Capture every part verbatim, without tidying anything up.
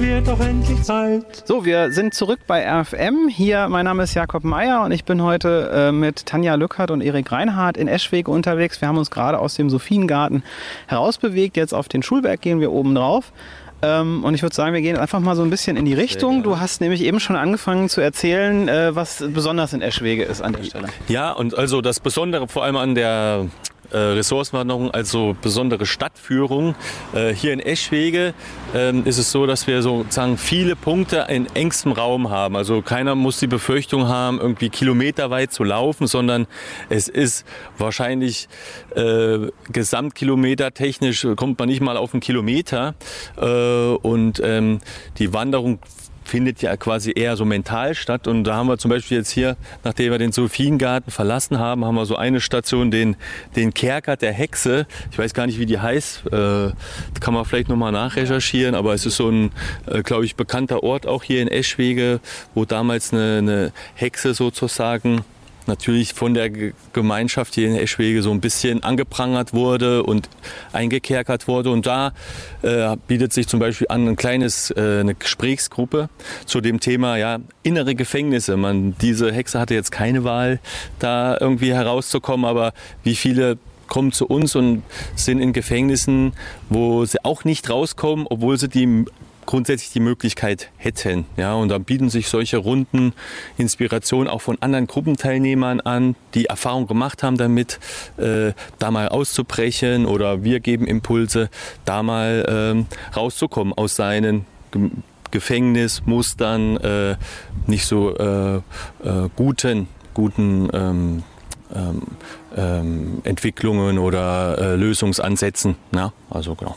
wird doch endlich Zeit. So, wir sind zurück bei R F M. Hier, mein Name ist Jakob Meier und ich bin heute äh, mit Tanja Lückert und Erik Reinhardt in Eschwege unterwegs. Wir haben uns gerade aus dem Sophiengarten herausbewegt. Jetzt auf den Schulberg gehen wir oben drauf. Ähm, und ich würde sagen, wir gehen einfach mal so ein bisschen in die Richtung. Du hast nämlich eben schon angefangen zu erzählen, äh, was besonders in Eschwege ist an der Stelle. Ja, und also das Besondere vor allem an der äh, Ressourcenwanderung, also besondere Stadtführung. Äh, hier in Eschwege äh, ist es so, dass wir sozusagen viele Punkte in engstem Raum haben. Also keiner muss die Befürchtung haben, irgendwie kilometerweit zu laufen, sondern es ist wahrscheinlich äh, gesamtkilometertechnisch kommt man nicht mal auf einen Kilometer. Äh, und ähm, die Wanderung findet ja quasi eher so mental statt. Und da haben wir zum Beispiel jetzt hier, nachdem wir den Sophiengarten verlassen haben, haben wir so eine Station, den, den Kerker der Hexe. Ich weiß gar nicht, wie die heißt. Äh, kann man vielleicht nochmal nachrecherchieren. Aber es ist so ein, äh, glaube ich, bekannter Ort auch hier in Eschwege, wo damals eine, eine Hexe sozusagen natürlich von der Gemeinschaft hier in Eschwege so ein bisschen angeprangert wurde und eingekerkert wurde. Und da äh, bietet sich zum Beispiel an ein kleines, äh, eine Gesprächsgruppe zu dem Thema ja, innere Gefängnisse. Man, diese Hexe hatte jetzt keine Wahl, da irgendwie herauszukommen, aber wie viele kommen zu uns und sind in Gefängnissen, wo sie auch nicht rauskommen, obwohl sie die grundsätzlich die Möglichkeit hätten. Ja, und dann bieten sich solche Runden Inspiration auch von anderen Gruppenteilnehmern an, die Erfahrung gemacht haben damit, äh, da mal auszubrechen, oder wir geben Impulse, da mal ähm, rauszukommen aus seinen Ge- Gefängnismustern, äh, nicht so äh, äh, guten, guten ähm, ähm, ähm, Entwicklungen oder äh, Lösungsansätzen. Ja, also genau.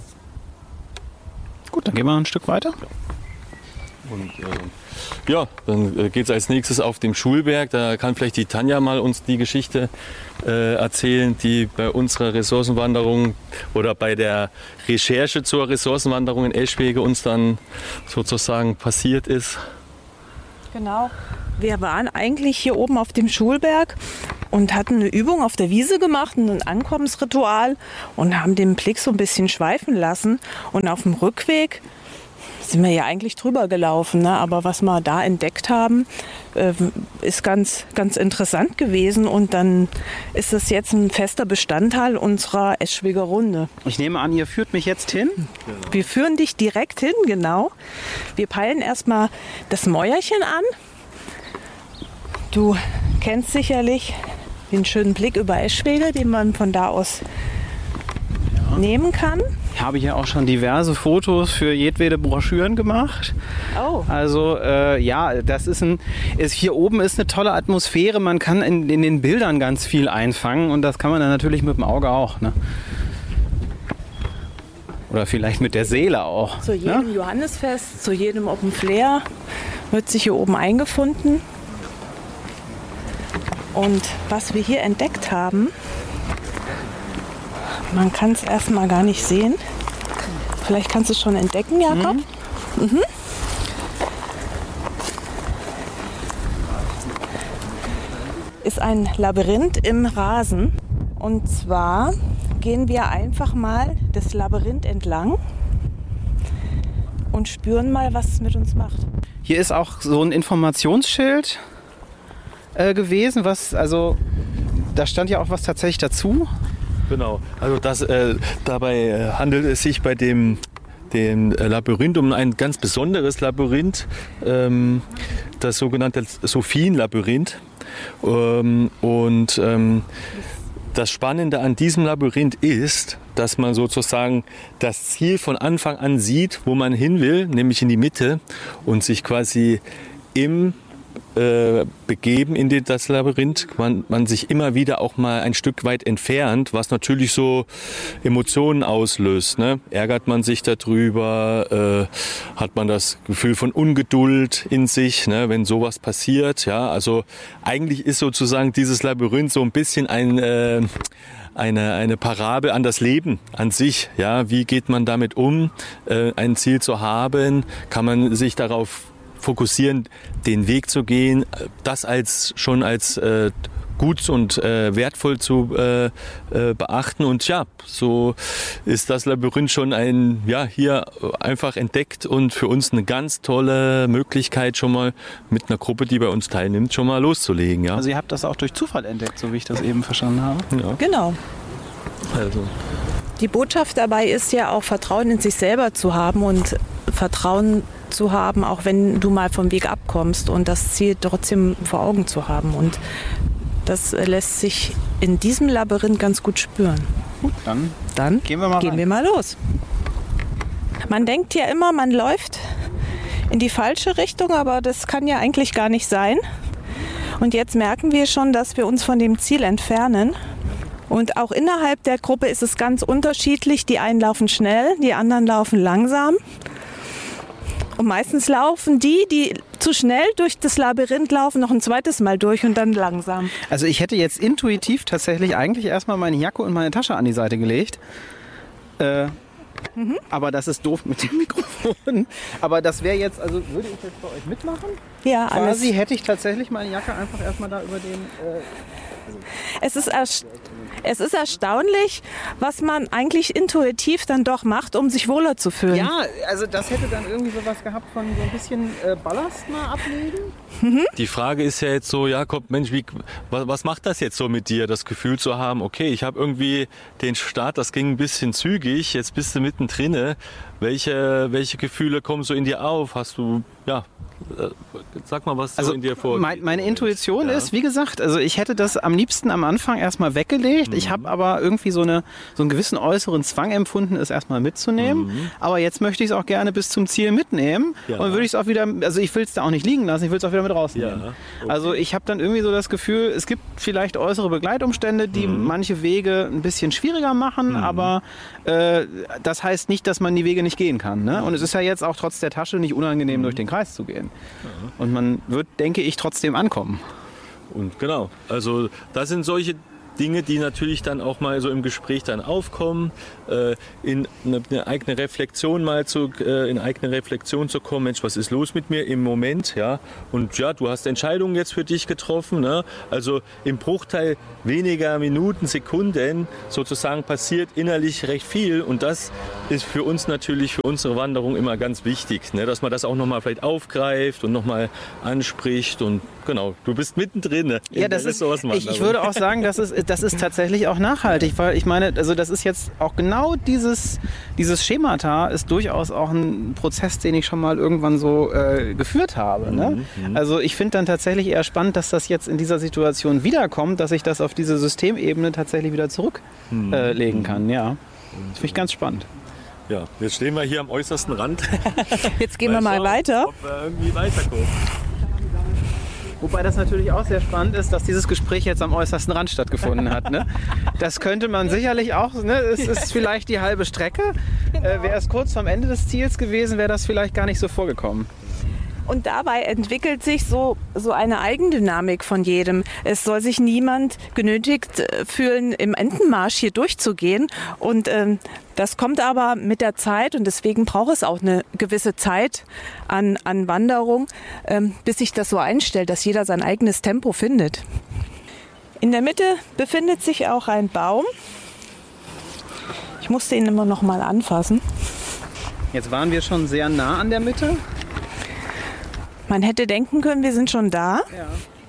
Gut, dann gehen wir ein Stück weiter. Und äh, ja, dann äh, geht es als nächstes auf den Schulberg. Da kann vielleicht die Tanja mal uns die Geschichte äh, erzählen, die bei unserer Ressourcenwanderung oder bei der Recherche zur Ressourcenwanderung in Eschwege uns dann sozusagen passiert ist. Genau. Wir waren eigentlich hier oben auf dem Schulberg und hatten eine Übung auf der Wiese gemacht, ein Ankommensritual, und haben den Blick so ein bisschen schweifen lassen. Und auf dem Rückweg sind wir ja eigentlich drüber gelaufen, ne? Aber was wir da entdeckt haben, äh, ist ganz, ganz interessant gewesen. Und dann ist es jetzt ein fester Bestandteil unserer Eschweger Runde. Ich nehme an, ihr führt mich jetzt hin. Wir führen dich direkt hin, genau. Wir peilen erstmal das Mäuerchen an. Du kennst sicherlich den schönen Blick über Eschwege, den man von da aus ja. nehmen kann. Ich habe hier auch schon diverse Fotos für jedwede Broschüren gemacht. Oh. Also äh, ja, das ist ein, ist, hier oben ist eine tolle Atmosphäre. Man kann in, in den Bildern ganz viel einfangen, und das kann man dann natürlich mit dem Auge auch. Ne? Oder vielleicht mit der Seele auch. Zu jedem ne? Johannisfest, zu jedem Open Flair wird sich hier oben eingefunden. Und was wir hier entdeckt haben, man kann es erstmal gar nicht sehen. Vielleicht kannst du es schon entdecken, Jakob. Mhm. Mhm. Ist ein Labyrinth im Rasen. Und zwar gehen wir einfach mal das Labyrinth entlang und spüren mal, was es mit uns macht. Hier ist auch so ein Informationsschild äh, gewesen, was, also da stand ja auch was tatsächlich dazu. Genau, also das, äh, dabei äh, handelt es sich bei dem, dem äh, Labyrinth um ein ganz besonderes Labyrinth, ähm, das sogenannte Sophienlabyrinth. Ähm, und ähm, das Spannende an diesem Labyrinth ist, dass man sozusagen das Ziel von Anfang an sieht, wo man hin will, nämlich in die Mitte, und sich quasi im äh, Begeben in die, das Labyrinth, man, man sich immer wieder auch mal ein Stück weit entfernt, was natürlich so Emotionen auslöst. Ne? Ärgert man sich darüber, äh, hat man das Gefühl von Ungeduld in sich, ne? Wenn sowas passiert. Ja? Also eigentlich ist sozusagen dieses Labyrinth so ein bisschen ein äh, Eine, eine Parabel an das Leben an sich. Ja, wie geht man damit um, äh, ein Ziel zu haben? Kann man sich darauf fokussieren, den Weg zu gehen, das als schon als äh, gut und äh, wertvoll zu äh, äh, beachten. Und ja, so ist das Labyrinth schon ein, ja, hier einfach entdeckt und für uns eine ganz tolle Möglichkeit, schon mal mit einer Gruppe, die bei uns teilnimmt, schon mal loszulegen. Ja? Also ihr habt das auch durch Zufall entdeckt, so wie ich das eben verstanden habe. Ja. Genau. Also. Die Botschaft dabei ist ja auch, Vertrauen in sich selber zu haben und Vertrauen zu haben, auch wenn du mal vom Weg abkommst und das Ziel trotzdem vor Augen zu haben. Und das lässt sich in diesem Labyrinth ganz gut spüren. Gut, dann, Dann gehen wir mal gehen rein. wir mal los. Man denkt ja immer, man läuft in die falsche Richtung, aber das kann ja eigentlich gar nicht sein. Und jetzt merken wir schon, dass wir uns von dem Ziel entfernen. Und auch innerhalb der Gruppe ist es ganz unterschiedlich. Die einen laufen schnell, die anderen laufen langsam. Und meistens laufen die, die zu schnell durch das Labyrinth laufen, noch ein zweites Mal durch und dann langsam. Also ich hätte jetzt intuitiv tatsächlich eigentlich erstmal meine Jacke und meine Tasche an die Seite gelegt. Äh, mhm. Aber das ist doof mit dem Mikrofon. Aber das wäre jetzt, also würde ich jetzt bei euch mitmachen? Ja, alles. Quasi hätte ich tatsächlich meine Jacke einfach erstmal da über den... Äh, Es ist, erst- es ist erstaunlich, was man eigentlich intuitiv dann doch macht, um sich wohler zu fühlen. ja, also das hätte dann irgendwie sowas gehabt von so ein bisschen äh, Ballast mal ablegen. Die Frage ist ja jetzt so, Jakob, Mensch, wie, was, was macht das jetzt so mit dir, das Gefühl zu haben, okay, ich habe irgendwie den Start, das ging ein bisschen zügig, jetzt bist du mittendrin. Welche, welche Gefühle kommen so in dir auf? Hast du, ja, äh, sag mal, was so Also in dir vor. mein, meine Intuition Ja. ist, wie gesagt, also ich hätte das am liebsten am Anfang erstmal weggelegt. Mhm. Ich habe aber irgendwie so, eine, so einen gewissen äußeren Zwang empfunden, es erstmal mitzunehmen. Mhm. Aber jetzt möchte ich es auch gerne bis zum Ziel mitnehmen. Ja. Und würde ich es auch wieder, also ich will es da auch nicht liegen lassen, ich will es auch wieder mit rausnehmen. Ja, okay. Also ich habe dann irgendwie so das Gefühl, es gibt vielleicht äußere Begleitumstände, die Mhm. manche Wege ein bisschen schwieriger machen, aber äh, das heißt nicht, dass man die Wege nicht gehen kann. Ne? Und es ist ja jetzt auch trotz der Tasche nicht unangenehm, Mhm. durch den Kreis zu gehen. Und man wird, denke ich, trotzdem ankommen. Und genau, also das sind solche Dinge, die natürlich dann auch mal so im Gespräch dann aufkommen, äh, in eine, eine eigene Reflexion mal zu, äh, in eigene Reflexion zu kommen. Mensch, was ist los mit mir im Moment, ja? Und ja, du hast Entscheidungen jetzt für dich getroffen, ne? Also im Bruchteil weniger Minuten, Sekunden sozusagen passiert innerlich recht viel und das ist für uns natürlich für unsere Wanderung immer ganz wichtig, ne? Dass man das auch noch mal vielleicht aufgreift und noch mal anspricht und genau, du bist mittendrin. Ne? Ja, das ist, ich, ich würde auch sagen, das ist, das ist tatsächlich auch nachhaltig, weil ich meine, also das ist jetzt auch genau dieses, dieses Schemata ist durchaus auch ein Prozess, den ich schon mal irgendwann so äh, geführt habe. Ne? Mhm. Also ich finde dann tatsächlich eher spannend, dass das jetzt in dieser Situation wiederkommt, dass ich das auf diese Systemebene tatsächlich wieder zurücklegen Mhm. äh, legen kann. Ja, das finde ich ganz spannend. Ja, jetzt stehen wir hier am äußersten Rand. Jetzt gehen wir mal schauen, weiter. Ob wir irgendwie weiterkommen. Wobei das natürlich auch sehr spannend ist, dass dieses Gespräch jetzt am äußersten Rand stattgefunden hat. Ne? Das könnte man sicherlich auch, ne? Es ist vielleicht die halbe Strecke. Äh, wäre es kurz vorm Ende des Ziels gewesen, wäre das vielleicht gar nicht so vorgekommen. Und dabei entwickelt sich so, so eine Eigendynamik von jedem. Es soll sich niemand genötigt äh, fühlen, im Entenmarsch hier durchzugehen. Und ähm, das kommt aber mit der Zeit und deswegen braucht es auch eine gewisse Zeit an, an Wanderung, ähm, bis sich das so einstellt, dass jeder sein eigenes Tempo findet. In der Mitte befindet sich auch ein Baum. Ich musste ihn immer noch mal anfassen. Jetzt waren wir schon sehr nah an der Mitte. Man hätte denken können, wir sind schon da. Ja.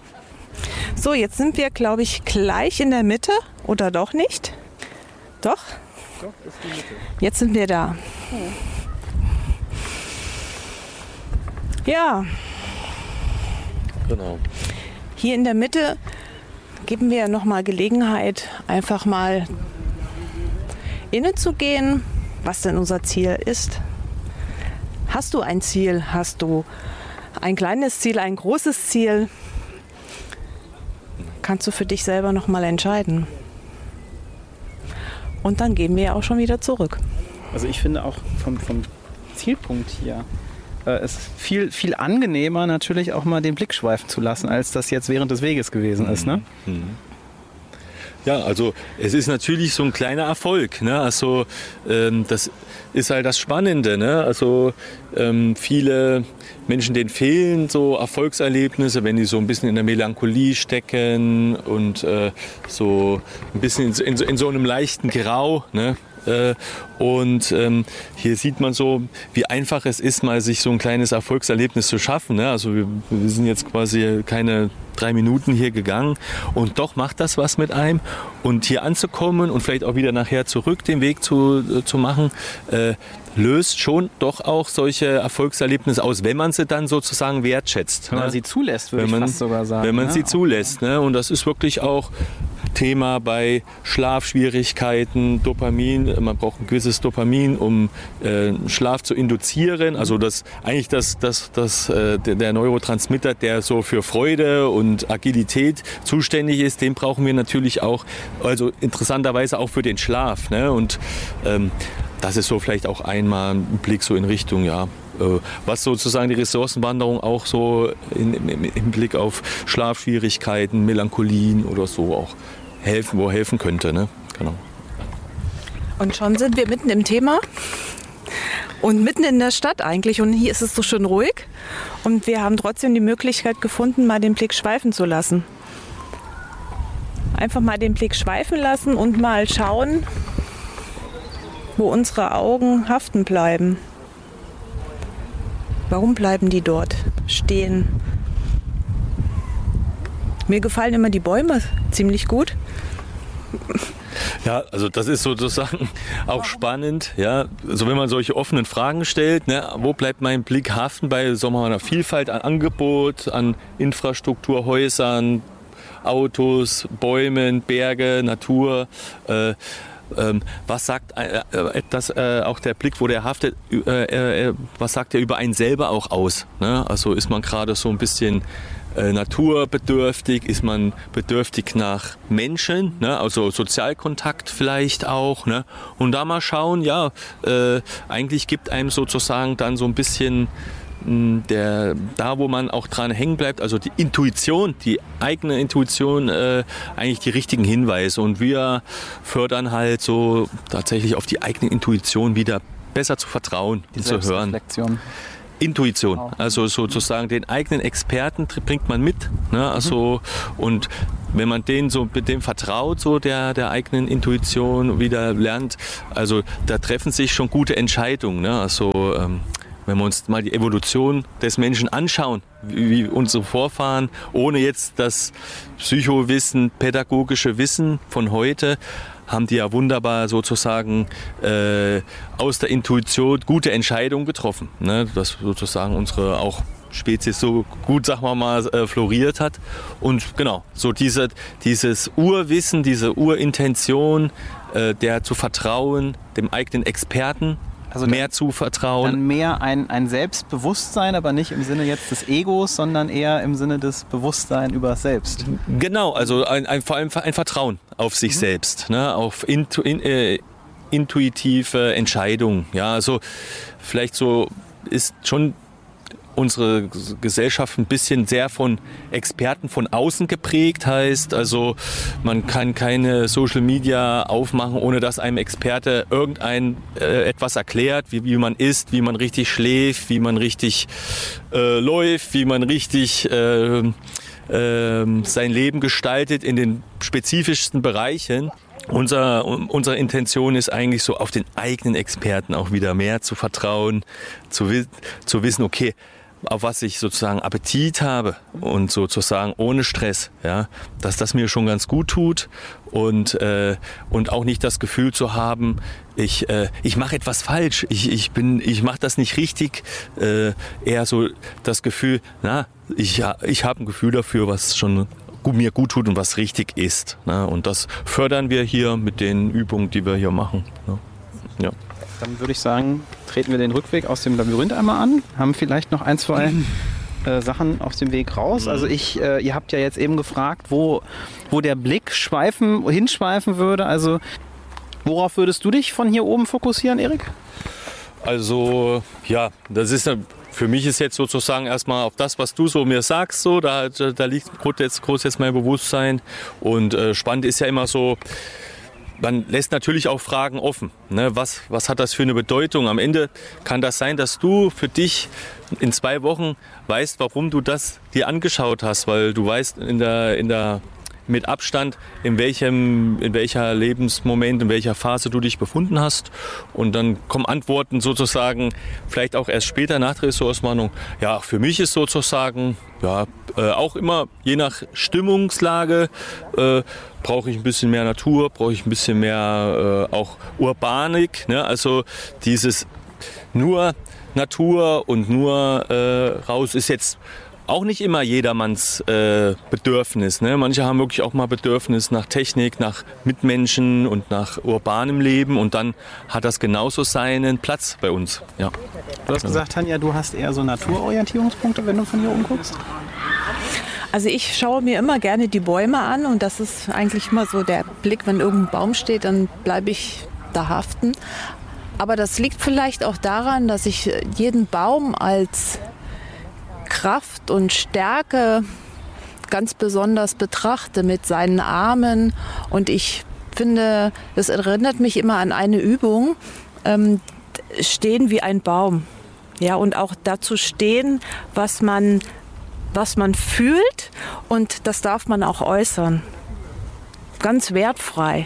So, jetzt sind wir, glaube ich, gleich in der Mitte. Oder doch nicht? Doch? Doch, ist die Mitte. Jetzt sind wir da. Ja, Genau. hier in der Mitte geben wir nochmal Gelegenheit, einfach mal innezugehen, was denn unser Ziel ist. Hast du ein Ziel? Hast du ein kleines Ziel, ein großes Ziel? Kannst du für dich selber nochmal entscheiden. Und dann gehen wir auch schon wieder zurück. Also ich finde auch vom, vom Zielpunkt hier äh, es viel, viel angenehmer natürlich auch mal den Blick schweifen zu lassen, als das jetzt während des Weges gewesen ist. Ne? Ja, also es ist natürlich so ein kleiner Erfolg. Ne? Also ähm, das ist halt das Spannende. Ne? Also ähm, viele Menschen, denen fehlen so Erfolgserlebnisse, wenn die so ein bisschen in der Melancholie stecken und äh, so ein bisschen in, in, in so einem leichten Grau. Ne? Äh, und ähm, hier sieht man so, wie einfach es ist, mal sich so ein kleines Erfolgserlebnis zu schaffen. Ne? Also wir, wir sind jetzt quasi keine drei Minuten hier gegangen und doch macht das was mit einem. Und hier anzukommen und vielleicht auch wieder nachher zurück den Weg zu, äh, zu machen, äh, löst schon doch auch solche Erfolgserlebnisse aus, wenn man sie dann sozusagen wertschätzt. Wenn ne? man sie zulässt, würde wenn ich man, fast sogar sagen. Wenn man ne? sie zulässt. Ne? Und das ist wirklich auch Thema bei Schlafschwierigkeiten, Dopamin. Man braucht ein gewisses Dopamin, um äh, Schlaf zu induzieren. Also das eigentlich das, das, das, äh, der, der Neurotransmitter, der so für Freude und Agilität zuständig ist, den brauchen wir natürlich auch, also interessanterweise auch für den Schlaf. Ne? Und ähm, das ist so vielleicht auch einmal ein Blick so in Richtung, ja, äh, was sozusagen die Ressourcenwanderung auch so in, im, im Blick auf Schlafschwierigkeiten, Melancholien oder so auch helfen, wo helfen könnte. Ne? Genau. Und schon sind wir mitten im Thema und mitten in der Stadt eigentlich. Und hier ist es so schön ruhig. Und wir haben trotzdem die Möglichkeit gefunden, mal den Blick schweifen zu lassen. Einfach mal den Blick schweifen lassen und mal schauen, wo unsere Augen haften bleiben. Warum bleiben die dort stehen? Mir gefallen immer die Bäume ziemlich gut. Ja, also das ist sozusagen auch spannend, ja, also wenn man solche offenen Fragen stellt, ne, wo bleibt mein Blick haften bei so einer Vielfalt an Angebot, an Infrastruktur, Häusern, Autos, Bäumen, Berge, Natur, äh, ähm, was sagt äh, äh, das, äh, auch der Blick, wo der haftet, äh, äh, was sagt er über einen selber auch aus, ne? Also ist man gerade so ein bisschen Äh, naturbedürftig, ist man bedürftig nach Menschen, ne? Also Sozialkontakt vielleicht auch. Ne? Und da mal schauen, ja, äh, eigentlich gibt einem sozusagen dann so ein bisschen mh, der, da wo man auch dran hängen bleibt, also die Intuition, die eigene Intuition, äh, eigentlich die richtigen Hinweise. Und wir fördern halt so tatsächlich auf die eigene Intuition wieder besser zu vertrauen Die und zu hören. Selbstreflexion. Intuition, also sozusagen den eigenen Experten bringt man mit, ne? Also und wenn man den so mit dem vertraut, so der der eigenen Intuition wieder lernt, also da treffen sich schon gute Entscheidungen, ne? Also ähm, wenn wir uns mal die Evolution des Menschen anschauen, wie, wie unsere Vorfahren, ohne jetzt das Psychowissen, pädagogische Wissen von heute, haben die ja wunderbar sozusagen äh, aus der Intuition gute Entscheidungen getroffen. Ne? Dass sozusagen unsere auch Spezies so gut, sagen wir mal, äh, floriert hat. Und genau, so diese, dieses Urwissen, diese Urintention, äh, der zu vertrauen, dem eigenen Experten, also mehr zu vertrauen. Dann mehr ein, ein Selbstbewusstsein, aber nicht im Sinne jetzt des Egos, sondern eher im Sinne des Bewusstseins über das Selbst. Genau, also ein, ein, vor allem ein Vertrauen auf sich mhm. selbst, ne? Auf intu, in, äh, intuitive Entscheidungen. Ja, also vielleicht so ist schon unsere Gesellschaft ein bisschen sehr von Experten von außen geprägt, heißt also man kann keine Social Media aufmachen, ohne dass einem Experte irgendein äh, etwas erklärt, wie, wie man isst, wie man richtig schläft, wie man richtig äh, läuft, wie man richtig äh, äh, sein Leben gestaltet in den spezifischsten Bereichen. Unser, unsere Intention ist eigentlich so auf den eigenen Experten auch wieder mehr zu vertrauen, zu, zu wissen, okay, auf was ich sozusagen Appetit habe und sozusagen ohne Stress, ja, dass das mir schon ganz gut tut und, äh, und auch nicht das Gefühl zu haben, ich, äh, ich mache etwas falsch, ich, ich, bin, ich mache das nicht richtig, äh, eher so das Gefühl, na, ich, ich habe ein Gefühl dafür, was schon mir gut tut und was richtig ist. Ne? Und das fördern wir hier mit den Übungen, die wir hier machen. Ne? Ja. Dann würde ich sagen, treten wir den Rückweg aus dem Labyrinth einmal an, haben vielleicht noch ein, zwei äh, Sachen auf dem Weg raus. Also ich, äh, ihr habt ja jetzt eben gefragt, wo, wo der Blick schweifen, hinschweifen würde. Also worauf würdest du dich von hier oben fokussieren, Erik? Also ja, das ist eine für mich ist jetzt sozusagen erstmal auf das, was du so mir sagst, so, da, da liegt groß jetzt, groß jetzt mein Bewusstsein. Und äh, spannend ist ja immer so, man lässt natürlich auch Fragen offen. Ne? Was, was hat das für eine Bedeutung? Am Ende kann das sein, dass du für dich in zwei Wochen weißt, warum du das dir angeschaut hast, weil du weißt in der, in der mit Abstand, in welchem, in welcher Lebensmoment, in welcher Phase du dich befunden hast. Und dann kommen Antworten sozusagen vielleicht auch erst später nach der Ressourcenwarnung. Ja, für mich ist sozusagen, ja, äh, auch immer je nach Stimmungslage, äh, brauche ich ein bisschen mehr Natur, brauche ich ein bisschen mehr äh, auch Urbanik, ne? Also dieses nur Natur und nur äh, raus ist jetzt auch nicht immer jedermanns äh, Bedürfnis. Ne? Manche haben wirklich auch mal Bedürfnis nach Technik, nach Mitmenschen und nach urbanem Leben. Und dann hat das genauso seinen Platz bei uns. Ja. Du hast gesagt, Tanja, du hast eher so Naturorientierungspunkte, wenn du von hier umguckst? Also ich schaue mir immer gerne die Bäume an und das ist eigentlich immer so der Blick, wenn irgendein Baum steht, dann bleibe ich da haften. Aber das liegt vielleicht auch daran, dass ich jeden Baum als Kraft und Stärke ganz besonders betrachte mit seinen Armen. Und ich finde, das erinnert mich immer an eine Übung, ähm, stehen wie ein Baum. Ja, und auch dazu stehen, was man, was man fühlt, und das darf man auch äußern. Ganz wertfrei.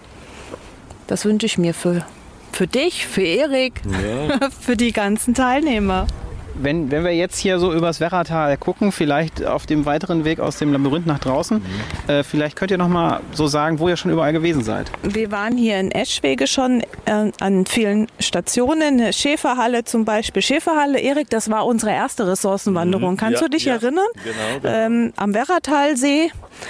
Das wünsche ich mir für, für dich, für Erik, ja. Für die ganzen Teilnehmer. Wenn, wenn wir jetzt hier so übers Werratal gucken, vielleicht auf dem weiteren Weg aus dem Labyrinth nach draußen, mhm. äh, vielleicht könnt ihr noch mal so sagen, wo ihr schon überall gewesen seid. Wir waren hier in Eschwege schon äh, an vielen Stationen, Schäferhalle zum Beispiel. Schäferhalle, Erik, das war unsere erste Ressourcenwanderung. Mhm. Kannst ja, du dich ja. erinnern? Genau, genau. Ähm, am Werratalsee.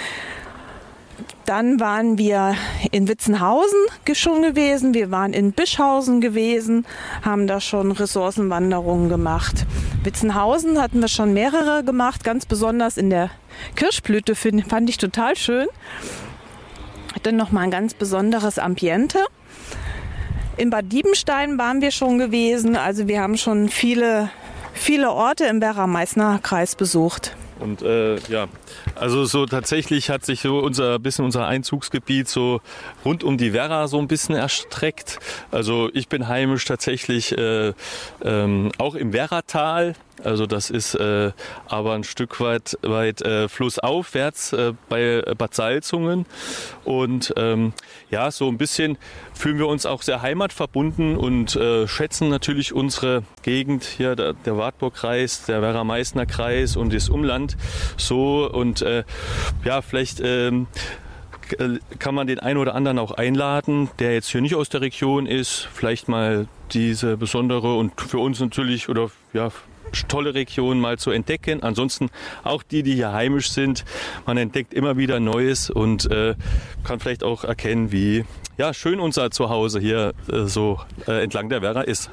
Dann waren wir in Witzenhausen schon gewesen, wir waren in Bischhausen gewesen, haben da schon Ressourcenwanderungen gemacht. Witzenhausen hatten wir schon mehrere gemacht, ganz besonders in der Kirschblüte find, fand ich total schön. Dann nochmal ein ganz besonderes Ambiente. In Bad Diebenstein waren wir schon gewesen, also wir haben schon viele, viele Orte im Werra-Meißner-Kreis besucht. Und äh, ja, also so tatsächlich hat sich so unser bisschen unser Einzugsgebiet so rund um die Werra so ein bisschen erstreckt. Also ich bin heimisch tatsächlich äh, ähm, auch im Werratal. Also das ist äh, aber ein Stück weit, weit äh, flussaufwärts äh, bei Bad Salzungen. Und ähm, ja, so ein bisschen fühlen wir uns auch sehr heimatverbunden und äh, schätzen natürlich unsere Gegend hier, der, der Wartburg-Kreis, der Werra-Meißner-Kreis und das Umland so. Und äh, ja, vielleicht ähm, kann man den einen oder anderen auch einladen, der jetzt hier nicht aus der Region ist, vielleicht mal diese besondere und für uns natürlich oder ja, tolle Region mal zu entdecken. Ansonsten auch die, die hier heimisch sind. Man entdeckt immer wieder Neues und äh, kann vielleicht auch erkennen, wie ja, schön unser Zuhause hier äh, so äh, entlang der Werra ist.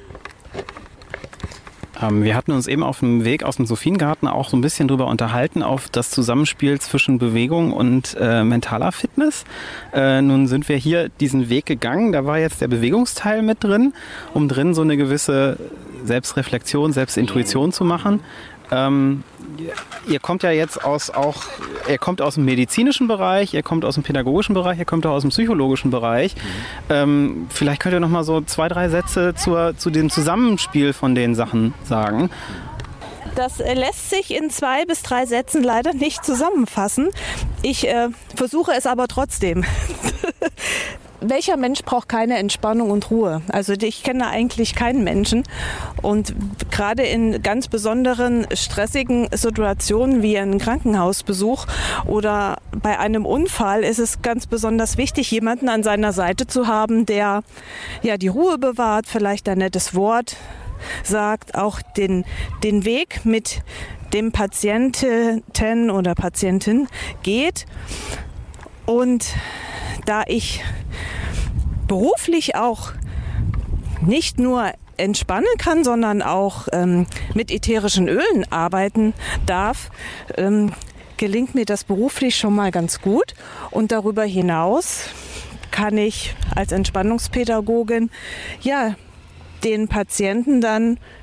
Ähm, wir hatten uns eben auf dem Weg aus dem Sophiengarten auch so ein bisschen drüber unterhalten, auf das Zusammenspiel zwischen Bewegung und äh, mentaler Fitness. Äh, nun sind wir hier diesen Weg gegangen, da war jetzt der Bewegungsteil mit drin, um drin so eine gewisse Selbstreflexion, Selbstintuition zu machen. Ähm, ihr kommt ja jetzt aus auch, ihr kommt aus dem medizinischen Bereich, ihr kommt aus dem pädagogischen Bereich, ihr kommt auch aus dem psychologischen Bereich. Mhm. Ähm, vielleicht könnt ihr noch mal so zwei, drei Sätze zur, zu dem Zusammenspiel von den Sachen sagen. Das lässt sich in zwei bis drei Sätzen leider nicht zusammenfassen. Ich äh, versuche es aber trotzdem. Welcher Mensch braucht keine Entspannung und Ruhe? Also ich kenne eigentlich keinen Menschen. Und gerade in ganz besonderen stressigen Situationen wie ein Krankenhausbesuch oder bei einem Unfall ist es ganz besonders wichtig, jemanden an seiner Seite zu haben, der ja die Ruhe bewahrt, vielleicht ein nettes Wort sagt, auch den, den Weg mit dem Patienten oder Patientin geht. Und da ich beruflich auch nicht nur entspannen kann, sondern auch ähm, mit ätherischen Ölen arbeiten darf, ähm, gelingt mir das beruflich schon mal ganz gut. Und darüber hinaus kann ich als Entspannungspädagogin ja den Patienten dann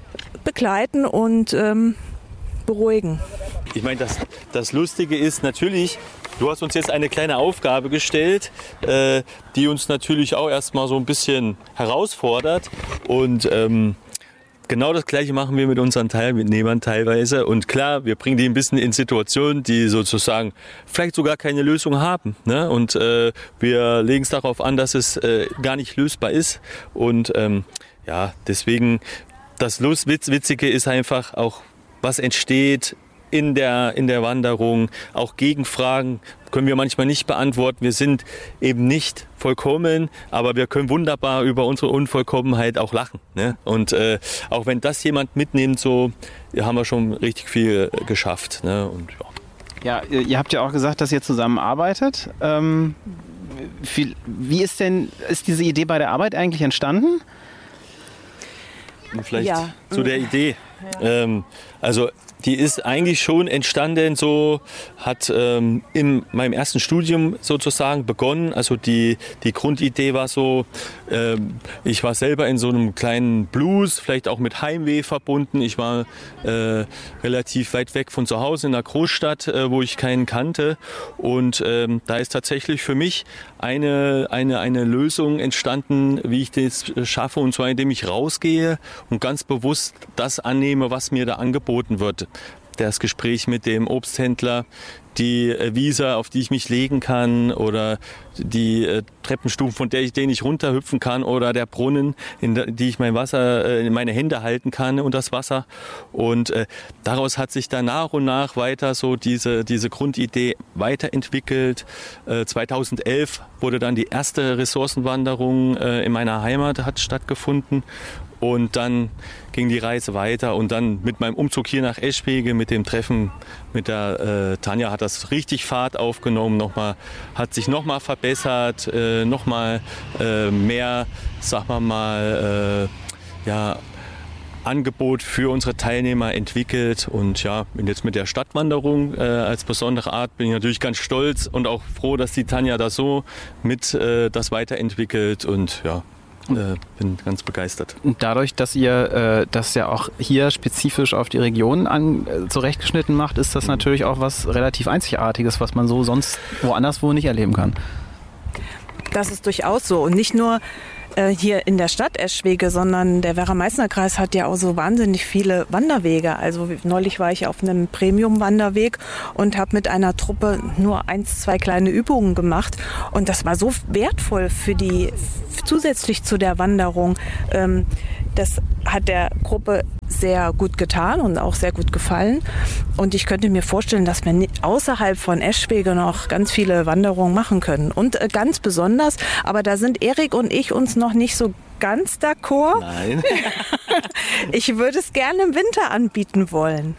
begleiten und ähm, beruhigen. Ich meine, das, das Lustige ist natürlich, du hast uns jetzt eine kleine Aufgabe gestellt, äh, die uns natürlich auch erstmal so ein bisschen herausfordert. Und ähm, genau das Gleiche machen wir mit unseren Teilnehmern teilweise. Und klar, wir bringen die ein bisschen in Situationen, die sozusagen vielleicht sogar keine Lösung haben. Ne? Und äh, wir legen es darauf an, dass es äh, gar nicht lösbar ist. Und ähm, ja, deswegen, das Lust, Witz, Witzige ist einfach auch, was entsteht in der, in der Wanderung. Auch Gegenfragen können wir manchmal nicht beantworten. Wir sind eben nicht vollkommen, aber wir können wunderbar über unsere Unvollkommenheit auch lachen. Ne? Und äh, auch wenn das jemand mitnimmt, so haben wir schon richtig viel geschafft. Ne? Und, ja. ja, ihr habt ja auch gesagt, dass ihr zusammenarbeitet. Ähm, wie, wie ist denn, ist diese Idee bei der Arbeit eigentlich entstanden? Vielleicht Ja. zu der Idee. Ja. Ähm, also die ist eigentlich schon entstanden, so hat ähm, in meinem ersten Studium sozusagen begonnen. Also die, die Grundidee war so, ähm, ich war selber in so einem kleinen Blues, vielleicht auch mit Heimweh verbunden. Ich war äh, relativ weit weg von zu Hause in einer Großstadt, äh, wo ich keinen kannte. Und ähm, da ist tatsächlich für mich eine, eine, eine Lösung entstanden, wie ich das schaffe. Und zwar indem ich rausgehe und ganz bewusst das annehme, was mir da angeboten wird. Das Gespräch mit dem Obsthändler, die Wiese, auf die ich mich legen kann, oder die äh, Treppenstufen, von der ich, denen ich runterhüpfen kann, oder der Brunnen, in der, die ich mein Wasser, äh, in meine Hände halten kann und das Wasser. Und äh, daraus hat sich dann nach und nach weiter so diese, diese Grundidee weiterentwickelt. Äh, zweitausendelf wurde dann die erste Ressourcenwanderung äh, in meiner Heimat hat stattgefunden. Und dann ging die Reise weiter, und dann mit meinem Umzug hier nach Eschwege, mit dem Treffen mit der äh, Tanja, hat das richtig Fahrt aufgenommen, nochmal, hat sich nochmal verbessert, äh, nochmal äh, mehr, sagen wir mal, äh, ja, Angebot für unsere Teilnehmer entwickelt. Und ja, jetzt mit der Stadtwanderung äh, als besondere Art bin ich natürlich ganz stolz und auch froh, dass die Tanja da so mit äh, das weiterentwickelt, und ja, Äh, bin ganz begeistert. Und dadurch, dass ihr äh, das ja auch hier spezifisch auf die Region an, äh, zurechtgeschnitten macht, ist das natürlich auch was relativ Einzigartiges, was man so sonst woanders wo nicht erleben kann. Das ist durchaus so. Und nicht nur äh, hier in der Stadt Eschwege, sondern der Werra-Meißner-Kreis hat ja auch so wahnsinnig viele Wanderwege. Also neulich war ich auf einem Premium-Wanderweg und habe mit einer Truppe nur eins, zwei kleine Übungen gemacht. Und das war so wertvoll für die, zusätzlich zu der Wanderung. Ähm, das hat der Gruppe sehr gut getan und auch sehr gut gefallen. Und ich könnte mir vorstellen, dass wir außerhalb von Eschwege noch ganz viele Wanderungen machen können. Und äh, ganz besonders, aber da sind Erik und ich uns noch nicht so ganz d'accord. Nein. Ich würde es gerne im Winter anbieten wollen.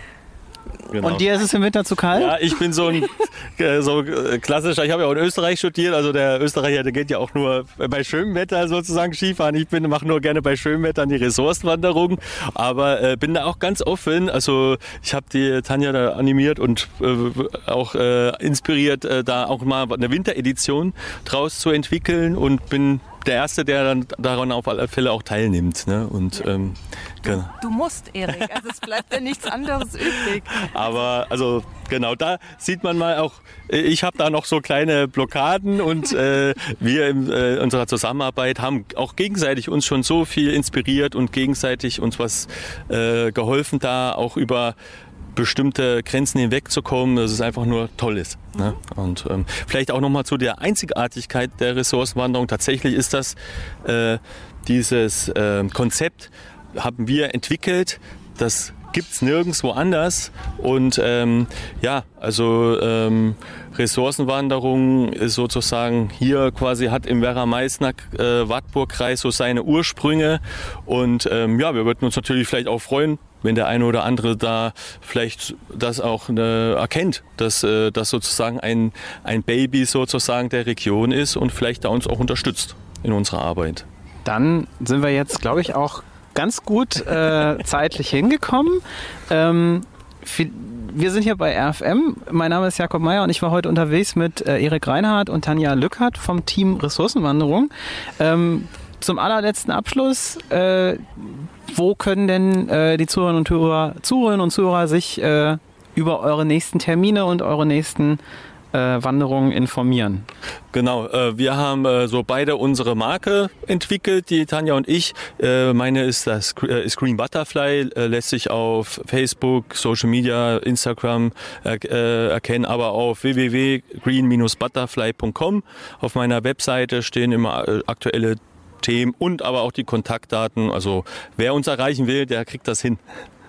Genau. Und dir ist es im Winter zu kalt? Ja, ich bin so ein äh, so klassischer, ich habe ja auch in Österreich studiert, also der Österreicher, der geht ja auch nur bei schönem Wetter sozusagen Skifahren. Ich bin mache nur gerne bei schönem Wetter die Ressourcenwanderung, aber äh, bin da auch ganz offen. Also ich habe die Tanja da animiert und äh, auch äh, inspiriert, äh, da auch mal eine Winteredition draus zu entwickeln, und bin der Erste, der dann daran auf alle Fälle auch teilnimmt. Ne? Und, ähm, genau. Du musst, Erik, also es bleibt ja nichts anderes übrig. Aber also genau, da sieht man mal auch, ich habe da noch so kleine Blockaden, und äh, wir in äh, unserer Zusammenarbeit haben auch gegenseitig uns schon so viel inspiriert und gegenseitig uns was äh, geholfen, da auch über bestimmte Grenzen hinwegzukommen, dass es einfach nur toll ist. Ne? Und ähm, vielleicht auch nochmal zu der Einzigartigkeit der Ressourcenwanderung. Tatsächlich ist das äh, dieses äh, Konzept haben wir entwickelt. Das gibt es nirgendwo anders. Und ähm, ja, also ähm, Ressourcenwanderung ist sozusagen hier quasi, hat im Werra-Meißner-Wartburg-Kreis so seine Ursprünge. Und ähm, ja, wir würden uns natürlich vielleicht auch freuen, wenn der eine oder andere da vielleicht das auch äh, erkennt, dass äh, das sozusagen ein, ein Baby sozusagen der Region ist und vielleicht da uns auch unterstützt in unserer Arbeit. Dann sind wir jetzt, glaube ich, auch ganz gut äh, zeitlich hingekommen. Ähm, viel, wir sind hier bei R F M. Mein Name ist Jakob Meier und ich war heute unterwegs mit äh, Erik Reinhardt und Tanja Lückhardt vom Team Ressourcenwanderung. Ähm, zum allerletzten Abschluss, äh, wo können denn äh, die Zuhörerinnen und Zuhörer, Zuhörerinnen und Zuhörer sich äh, über eure nächsten Termine und eure nächsten Äh, Wanderungen informieren? Genau, äh, wir haben äh, so beide unsere Marke entwickelt, die Tanja und ich. Äh, meine ist das äh, ist Green Butterfly, äh, lässt sich auf Facebook, Social Media, Instagram er, äh, erkennen, aber auf w w w punkt green butterfly punkt com. Auf meiner Webseite stehen immer äh, aktuelle Themen und aber auch die Kontaktdaten. Also wer uns erreichen will, der kriegt das hin.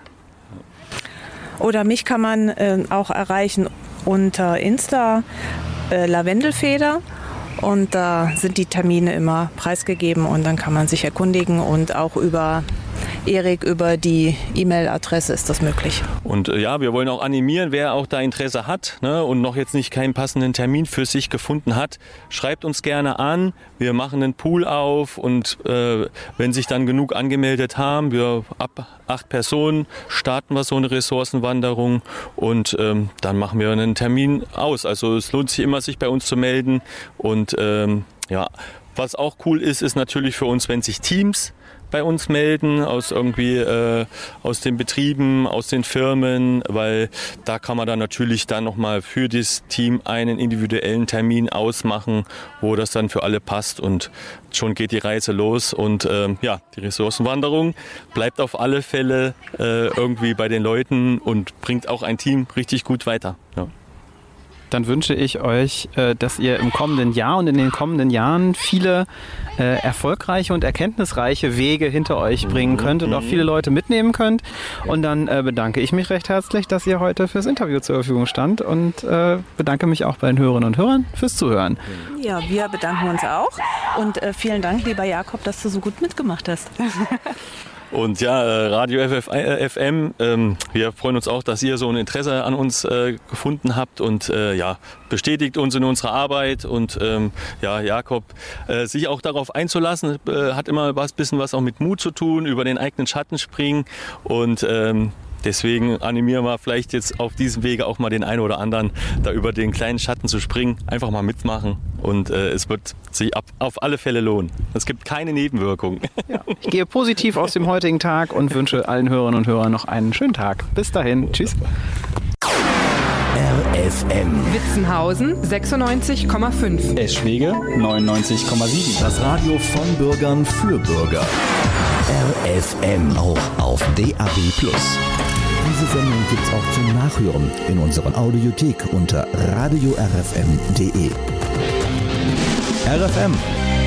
Oder mich kann man äh, auch erreichen unter Insta äh, Lavendelfeder und da sind die Termine immer preisgegeben und dann kann man sich erkundigen und auch über Erik, über die E-Mail-Adresse ist das möglich. Und äh, ja, wir wollen auch animieren, wer auch da Interesse hat, ne, und noch jetzt nicht keinen passenden Termin für sich gefunden hat, schreibt uns gerne an. Wir machen einen Pool auf und äh, wenn sich dann genug angemeldet haben, wir ab acht Personen starten wir so eine Ressourcenwanderung und ähm, dann machen wir einen Termin aus. Also es lohnt sich immer, sich bei uns zu melden und ähm, ja, was auch cool ist, ist natürlich für uns, wenn sich Teams bei uns melden, aus irgendwie äh, aus den Betrieben, aus den Firmen, weil da kann man dann natürlich dann nochmal für das Team einen individuellen Termin ausmachen, wo das dann für alle passt und schon geht die Reise los und ähm, ja, die Ressourcenwanderung bleibt auf alle Fälle äh, irgendwie bei den Leuten und bringt auch ein Team richtig gut weiter. Ja. Dann wünsche ich euch, dass ihr im kommenden Jahr und in den kommenden Jahren viele äh, erfolgreiche und erkenntnisreiche Wege hinter euch bringen könnt und auch viele Leute mitnehmen könnt. Und dann äh, bedanke ich mich recht herzlich, dass ihr heute fürs Interview zur Verfügung stand und äh, bedanke mich auch bei den Hörerinnen und Hörern fürs Zuhören. Ja, wir bedanken uns auch und äh, vielen Dank, lieber Jakob, dass du so gut mitgemacht hast. Und ja, Radio F M, ähm, wir freuen uns auch, dass ihr so ein Interesse an uns äh, gefunden habt und äh, ja, bestätigt uns in unserer Arbeit und ähm, ja, Jakob, äh, sich auch darauf einzulassen, äh, hat immer was bisschen was auch mit Mut zu tun, über den eigenen Schatten springen und ähm, deswegen animieren wir vielleicht jetzt auf diesem Wege auch mal den einen oder anderen, da über den kleinen Schatten zu springen, einfach mal mitmachen und äh, es wird sich ab, auf alle Fälle lohnen. Es gibt keine Nebenwirkungen. Ja, ich gehe positiv aus dem heutigen Tag und wünsche allen Hörerinnen und Hörern noch einen schönen Tag. Bis dahin, tschüss. R F M Witzenhausen sechsundneunzig Komma fünf. Eschwege neunundneunzig Komma sieben. Das Radio von Bürgern für Bürger. R F M auch auf D A B plus. Diese Sendung gibt's auch zum Nachhören in unserer Audiothek unter radio r f m punkt d e. R F M.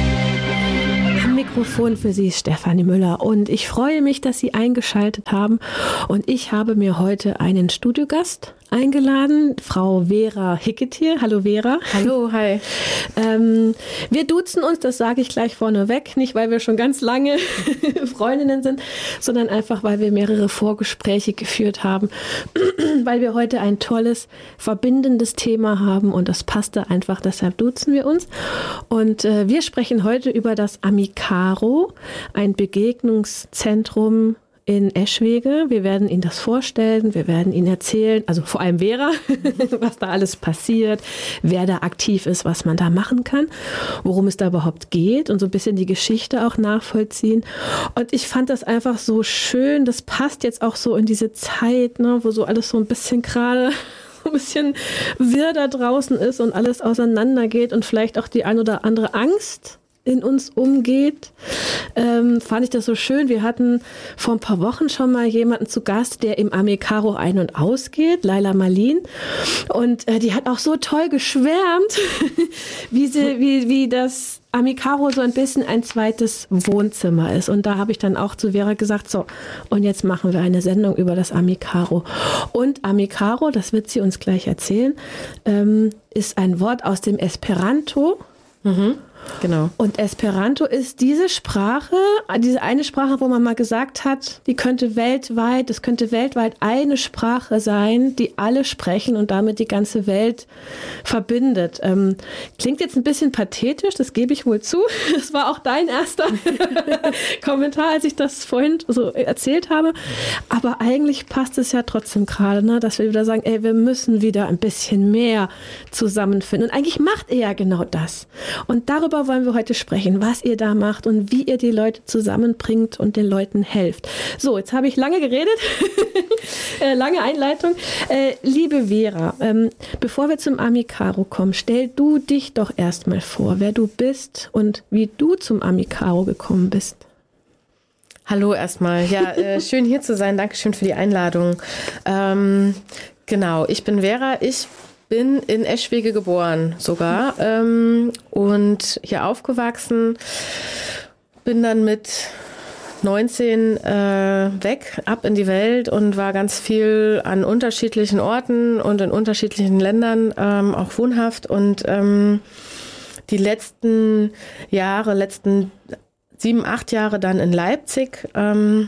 Am Mikrofon für Sie ist Stefanie Müller und ich freue mich, dass Sie eingeschaltet haben und ich habe mir heute einen Studiogast eingeladen, Frau Vera Hicketier. Hallo Vera. Hallo, hi. Ähm, wir duzen uns, das sage ich gleich vorneweg, nicht weil wir schon ganz lange Freundinnen sind, sondern einfach, weil wir mehrere Vorgespräche geführt haben, weil wir heute ein tolles, verbindendes Thema haben und das passte einfach, deshalb duzen wir uns. Und äh, wir sprechen heute über das Amicaro, ein Begegnungszentrum in Eschwege. Wir werden Ihnen das vorstellen, wir werden Ihnen erzählen, also vor allem Vera, was da alles passiert, wer da aktiv ist, was man da machen kann, worum es da überhaupt geht und so ein bisschen die Geschichte auch nachvollziehen. Und ich fand das einfach so schön, das passt jetzt auch so in diese Zeit, ne, wo so alles so ein bisschen gerade ein bisschen wirr da draußen ist und alles auseinandergeht und vielleicht auch die ein oder andere Angst in uns umgeht, ähm, fand ich das so schön. Wir hatten vor ein paar Wochen schon mal jemanden zu Gast, der im Amicaro ein- und ausgeht, Laila Marlin. Und äh, die hat auch so toll geschwärmt, wie, sie, wie, wie das Amicaro so ein bisschen ein zweites Wohnzimmer ist. Und da habe ich dann auch zu Vera gesagt, so, und jetzt machen wir eine Sendung über das Amicaro. Und Amicaro, das wird sie uns gleich erzählen, ähm, ist ein Wort aus dem Esperanto. Mhm. Genau. Und Esperanto ist diese Sprache, diese eine Sprache, wo man mal gesagt hat, die könnte weltweit, das könnte weltweit eine Sprache sein, die alle sprechen und damit die ganze Welt verbindet. Ähm, klingt jetzt ein bisschen pathetisch, das gebe ich wohl zu. Das war auch dein erster Kommentar, als ich das vorhin so erzählt habe. Aber eigentlich passt es ja trotzdem gerade, ne, dass wir wieder sagen, ey, wir müssen wieder ein bisschen mehr zusammenfinden. Und eigentlich macht er ja genau das. Und darüber darüber wollen wir heute sprechen, was ihr da macht und wie ihr die Leute zusammenbringt und den Leuten helft. So, jetzt habe ich lange geredet, äh, lange Einleitung. Äh, liebe Vera, ähm, bevor wir zum Amicaro kommen, stell du dich doch erstmal vor, wer du bist und wie du zum Amicaro gekommen bist. Hallo erstmal. Ja, äh, schön hier zu sein. Dankeschön für die Einladung. Ähm, genau, ich bin Vera. Ich bin in Eschwege geboren sogar ähm, und hier aufgewachsen. Bin dann mit neunzehn äh, weg, ab in die Welt und war ganz viel an unterschiedlichen Orten und in unterschiedlichen Ländern ähm, auch wohnhaft. Und ähm, die letzten Jahre, letzten sieben, acht Jahre dann in Leipzig. Ähm,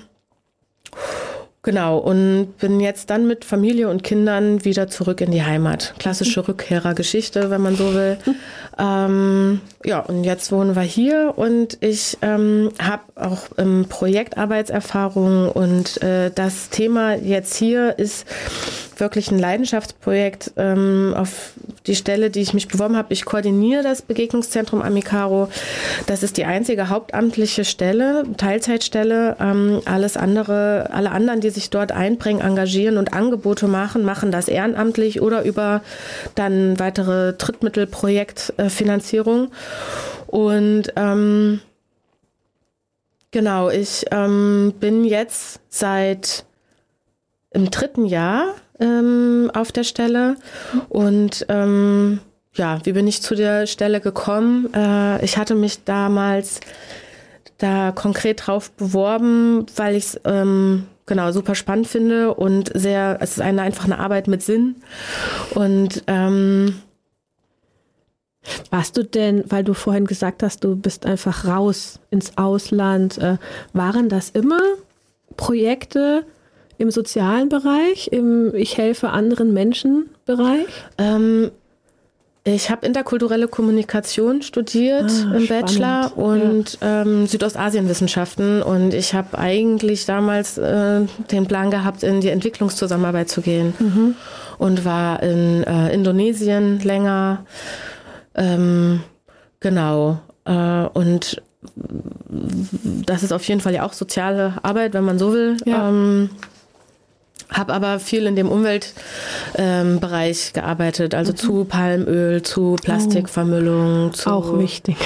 genau, und bin jetzt dann mit Familie und Kindern wieder zurück in die Heimat. Klassische Rückkehrergeschichte, wenn man so will. Ähm, ja, und jetzt wohnen wir hier und ich ähm, habe auch ähm, Projektarbeitserfahrung und äh, das Thema jetzt hier ist wirklich ein Leidenschaftsprojekt ähm, auf die Stelle, die ich mich beworben habe. Ich koordiniere das Begegnungszentrum Amicaro. Das ist die einzige hauptamtliche Stelle, Teilzeitstelle. Ähm, alles andere, alle anderen, die sich dort einbringen, engagieren und Angebote machen, machen das ehrenamtlich oder über dann weitere Drittmittelprojektfinanzierung. Und ähm, genau, ich ähm, bin jetzt seit im dritten Jahr ähm, auf der Stelle und ähm, ja, wie bin ich zu der Stelle gekommen? Äh, ich hatte mich damals da konkret drauf beworben, weil ich es ähm, genau super spannend finde und sehr, es ist eine einfach eine Arbeit mit Sinn und ähm, warst du denn, weil du vorhin gesagt hast, du bist einfach raus ins Ausland, äh, waren das immer Projekte im sozialen Bereich, im Ich helfe anderen Menschen Bereich? Ähm, ich habe interkulturelle Kommunikation studiert ah, im spannend. Bachelor und ja. ähm, Südostasienwissenschaften und ich habe eigentlich damals äh, den Plan gehabt, in die Entwicklungszusammenarbeit zu gehen mhm. und war in äh, Indonesien länger, ähm, genau, äh, und das ist auf jeden Fall ja auch soziale Arbeit, wenn man so will. Ja. Ähm, habe aber viel in dem Umweltbereich ähm, gearbeitet, also mhm. zu Palmöl, zu Plastikvermüllung. Oh, zu auch wichtig.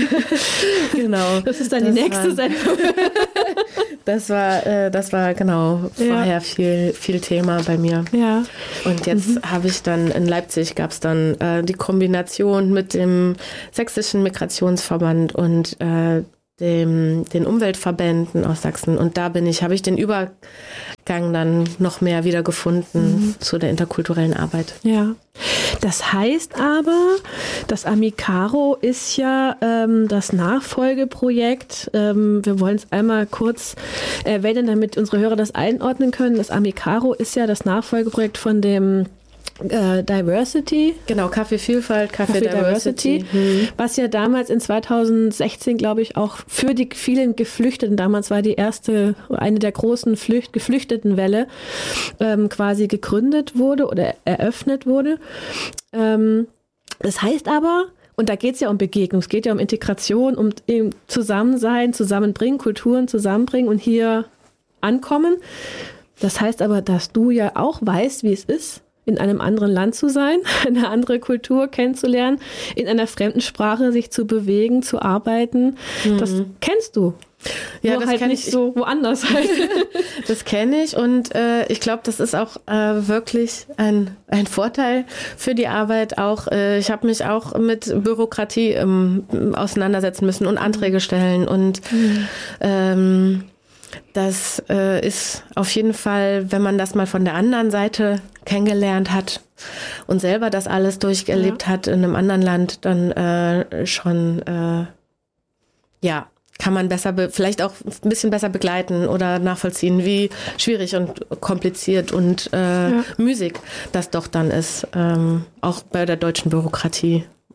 Genau. Das ist dann das die nächste war, Sendung. Das war, äh, das war genau vorher ja. viel, viel Thema bei mir. Ja. Und jetzt mhm. habe ich dann in Leipzig gab es dann äh, die Kombination mit dem Sächsischen Migrationsverband und äh, dem, den Umweltverbänden aus Sachsen. Und da bin ich, habe ich den Übergang dann noch mehr wieder gefunden mhm. zu der interkulturellen Arbeit. Ja. Das heißt aber, das Amicaro ist ja ähm, das Nachfolgeprojekt. Ähm, wir wollen es einmal kurz erwähnen, damit unsere Hörer das einordnen können. Das Amicaro ist ja das Nachfolgeprojekt von dem Äh, Diversity. Genau, Kaffee Vielfalt, Kaffee, Kaffee Diversity. Diversity mhm. Was ja damals in zweitausendsechzehn, glaube ich, auch für die vielen Geflüchteten, damals war die erste, eine der großen Flücht, Geflüchtetenwelle, ähm, quasi gegründet wurde oder eröffnet wurde. Ähm, das heißt aber, und da geht es ja um Begegnung, es geht ja um Integration, um Zusammensein, Zusammenbringen, Kulturen zusammenbringen und hier ankommen. Das heißt aber, dass du ja auch weißt, wie es ist, in einem anderen Land zu sein, eine andere Kultur kennenzulernen, in einer fremden Sprache sich zu bewegen, zu arbeiten. Mhm. Das kennst du. Ja, Nur das halt kenne nicht ich so woanders halt. Das kenne ich und äh, ich glaube, das ist auch äh, wirklich ein, ein Vorteil für die Arbeit. Auch äh, ich habe mich auch mit Bürokratie ähm, auseinandersetzen müssen und Anträge stellen und mhm. ähm, das äh, ist auf jeden Fall, wenn man das mal von der anderen Seite kennengelernt hat und selber das alles durchgelebt ja. hat in einem anderen Land, dann äh, schon, äh, ja, kann man besser, be- vielleicht auch ein bisschen besser begleiten oder nachvollziehen, wie schwierig und kompliziert und äh, ja. müßig das doch dann ist, ähm, auch bei der deutschen Bürokratie.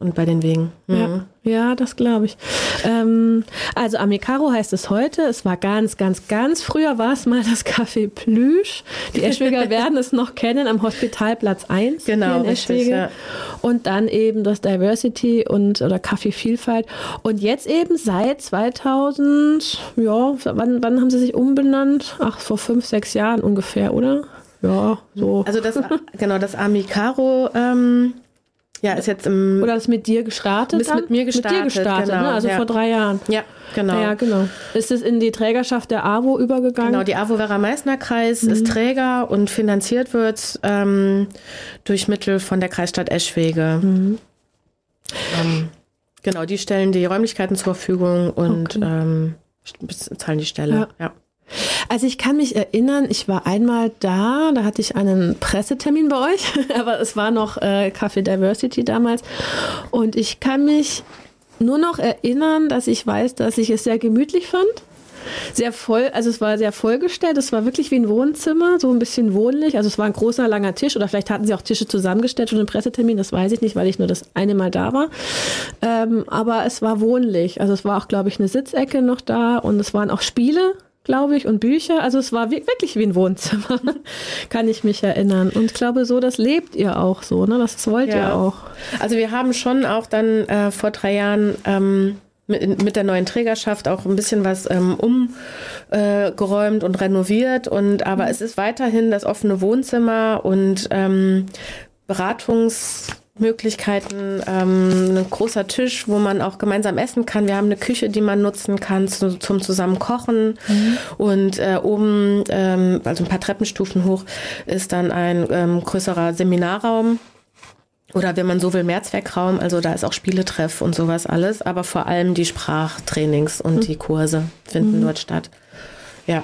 und bei den Wegen. Mhm. Ja. Ja, das glaube ich. Ähm, also Amicaro heißt es heute. Es war ganz, ganz, ganz früher war es mal das Café Plüsch. Die Eschweger werden es noch kennen am Hospitalplatz eins genau, hier in richtig, Eschwege. Ja. Und dann eben das Diversity und oder Café Vielfalt. Und jetzt eben seit zweitausend, ja, wann, wann haben sie sich umbenannt? Ach, vor fünf, sechs Jahren ungefähr, oder? Ja, so. Also das, genau, das Amicaro, ähm, ja, ist jetzt im... Oder ist mit dir gestartet? Ist dann? mit mir gestartet, Mit dir gestartet, genau, ne? Also ja. vor drei Jahren. Ja, genau. Ja, genau. Ist es in die Trägerschaft der A W O übergegangen? Genau, die A W O Werra-Meißner-Kreis mhm. ist Träger und finanziert wird ähm, durch Mittel von der Kreisstadt Eschwege. Mhm. Ähm, genau, die stellen die Räumlichkeiten zur Verfügung und okay. ähm, zahlen die Stelle. Ja. ja. Also ich kann mich erinnern, ich war einmal da, da hatte ich einen Pressetermin bei euch, aber es war noch äh, Café Diversity damals und ich kann mich nur noch erinnern, dass ich weiß, dass ich es sehr gemütlich fand. Sehr voll, also es war sehr vollgestellt, es war wirklich wie ein Wohnzimmer, so ein bisschen wohnlich, also es war ein großer, langer Tisch oder vielleicht hatten sie auch Tische zusammengestellt für einen Pressetermin, das weiß ich nicht, weil ich nur das eine Mal da war, ähm, aber es war wohnlich, also es war auch, glaube ich, eine Sitzecke noch da und es waren auch Spiele, glaube ich, und Bücher. Also es war wirklich wie ein Wohnzimmer, kann ich mich erinnern. Und ich glaube, so, das lebt ihr auch so, ne? Das wollt ja. ihr auch. Also wir haben schon auch dann äh, vor drei Jahren ähm, mit, mit der neuen Trägerschaft auch ein bisschen was ähm, umgeräumt äh, und renoviert. Und aber mhm. es ist weiterhin das offene Wohnzimmer und ähm, Beratungs Möglichkeiten, ähm, ein großer Tisch, wo man auch gemeinsam essen kann. Wir haben eine Küche, die man nutzen kann zu, zum zusammen kochen. Mhm. Und äh, oben, ähm, also ein paar Treppenstufen hoch, ist dann ein ähm, größerer Seminarraum. Oder wenn man so will, Mehrzweckraum. Also da ist auch Spieletreff und sowas alles. Aber vor allem die Sprachtrainings und mhm. die Kurse finden mhm. dort statt. Ja.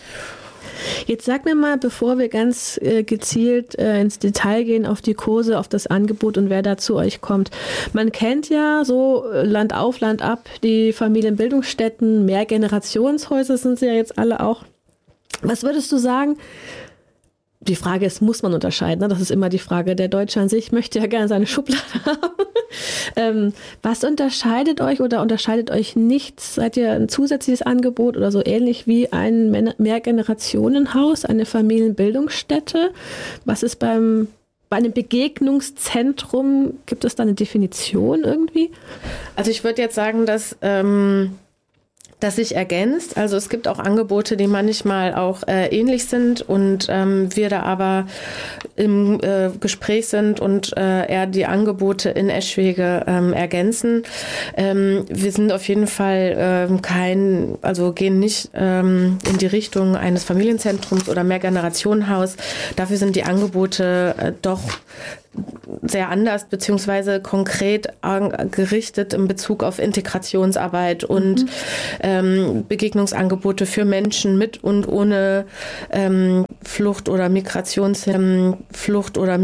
Jetzt sag mir mal, bevor wir ganz äh, gezielt äh, ins Detail gehen auf die Kurse, auf das Angebot und wer da zu euch kommt. Man kennt ja so Land auf, Land ab, die Familienbildungsstätten, Mehrgenerationshäuser sind sie ja jetzt alle auch. Was würdest du sagen? Die Frage ist, muss man unterscheiden? Ne? Das ist immer die Frage. Der Deutsche an sich möchte ja gerne seine Schublade haben. ähm, was unterscheidet euch oder unterscheidet euch nichts? Seid ihr ein zusätzliches Angebot oder so ähnlich wie ein Mehrgenerationenhaus, eine Familienbildungsstätte? Was ist beim, bei einem Begegnungszentrum, gibt es da eine Definition irgendwie? Also ich würde jetzt sagen, dass... Ähm das sich ergänzt. Also es gibt auch Angebote, die manchmal auch äh, ähnlich sind und ähm, wir da aber im äh, Gespräch sind und äh, eher die Angebote in Eschwege ähm, ergänzen. Ähm, wir sind auf jeden Fall ähm, kein, also gehen nicht ähm, in die Richtung eines Familienzentrums oder Mehrgenerationenhaus. Dafür sind die Angebote äh, doch sehr anders beziehungsweise konkret gerichtet in Bezug auf Integrationsarbeit und mhm. ähm, Begegnungsangebote für Menschen mit und ohne ähm, Flucht- oder Migrations ähm, Flucht- oder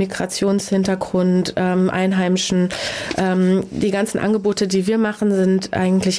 Migrationshintergrund, ähm, Einheimischen. Ähm, die ganzen Angebote, die wir machen, sind eigentlich